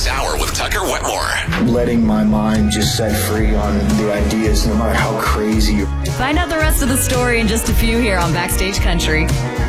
Hour with Tucker Wetmore. Letting my mind just set free on the ideas, no matter how crazy. Find out the rest of the story in just a few here on Backstage Country.